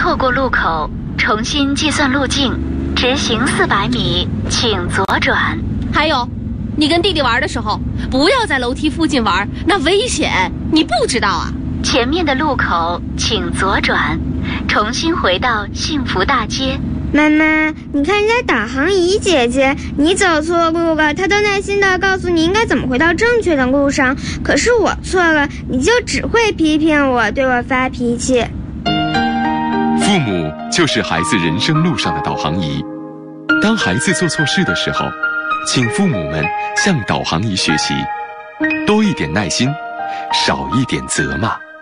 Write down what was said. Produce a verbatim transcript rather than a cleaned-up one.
错过路口，重新计算路径，直行四百米，请左转。 还有，你跟弟弟玩的时候，不要在楼梯附近玩，那危险，你不知道啊？ 前面的路口请左转，重新回到幸福大街。 妈妈，你看人家导航仪姐姐，你走错路了，她都耐心地告诉你应该怎么回到正确的路上。可是我错了，你就只会批评我，对我发脾气。 父母就是孩子人生路上的导航仪。当孩子做错事的时候，请父母们向导航仪学习，多一点耐心，少一点责骂。